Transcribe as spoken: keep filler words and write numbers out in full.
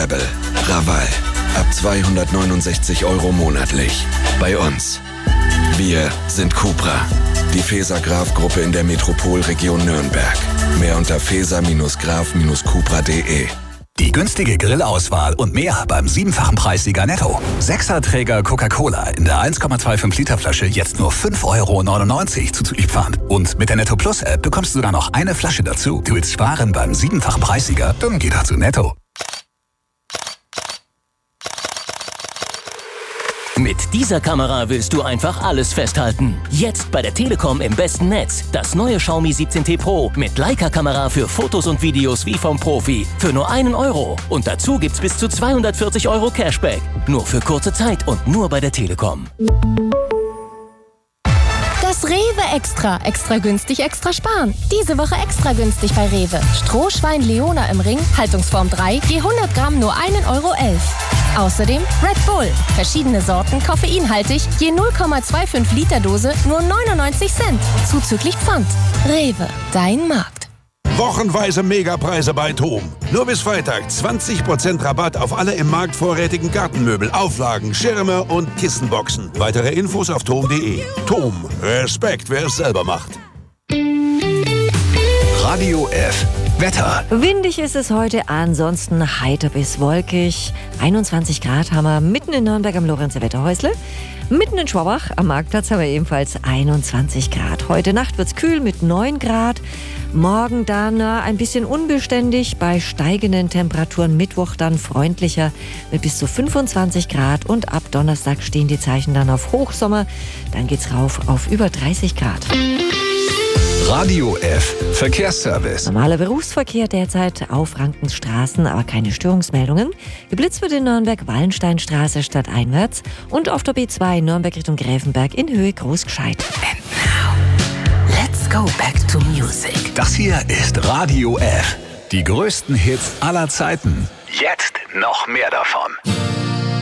Rebel. Raval. Ab zweihundertneunundsechzig Euro monatlich. Bei uns. Wir sind Cupra. Die Feser-Graf-Gruppe in der Metropolregion Nürnberg. Mehr unter feser Graf Cupra punkt de. Die günstige Grillauswahl und mehr beim siebenfachen Preissieger Netto. Sechserträger Coca-Cola in der eins Komma fünfundzwanzig Liter Flasche jetzt nur fünf Euro neunundneunzig zuzüglich Pfand. Und mit der Netto Plus App bekommst du sogar noch eine Flasche dazu. Du willst sparen beim siebenfachen Preissieger? Dann geh doch zu Netto. Mit dieser Kamera willst du einfach alles festhalten. Jetzt bei der Telekom im besten Netz. Das neue Xiaomi siebzehn T Pro mit Leica-Kamera für Fotos und Videos wie vom Profi. Für nur einen Euro. Und dazu gibt's bis zu zweihundertvierzig Euro Cashback. Nur für kurze Zeit und nur bei der Telekom. Das Rewe Extra. Extra günstig, extra sparen. Diese Woche extra günstig bei Rewe. Strohschwein Leona im Ring, Haltungsform drei, je hundert Gramm nur einen Euro elf. Außerdem Red Bull. Verschiedene Sorten, koffeinhaltig, je null Komma fünfundzwanzig Liter Dose, nur neunundneunzig Cent. Zuzüglich Pfand. Rewe, dein Markt. Wochenweise Megapreise bei TOM. Nur bis Freitag zwanzig Prozent Rabatt auf alle im Markt vorrätigen Gartenmöbel, Auflagen, Schirme und Kissenboxen. Weitere Infos auf tom punkt de. TOM. Respekt, wer es selber macht. Radio F. Wetter. Windig ist es heute, ansonsten heiter bis wolkig. einundzwanzig Grad haben wir mitten in Nürnberg am Lorenzer Wetterhäusle. Mitten in Schwabach am Marktplatz haben wir ebenfalls einundzwanzig Grad. Heute Nacht wird es kühl mit neun Grad. Morgen dann na, ein bisschen unbeständig. Bei steigenden Temperaturen Mittwoch dann freundlicher mit bis zu fünfundzwanzig Grad. Und ab Donnerstag stehen die Zeichen dann auf Hochsommer. Dann geht's rauf auf über dreißig Grad. Radio F. Verkehrsservice. Normaler Berufsverkehr derzeit auf Rankenstraßen, aber keine Störungsmeldungen. Geblitzt wird in Nürnberg Wallensteinstraße stadteinwärts und auf der B zwei Nürnberg Richtung Gräfenberg in Höhe Großgescheit. And now, let's go back to music. Das hier ist Radio F. Die größten Hits aller Zeiten. Jetzt noch mehr davon.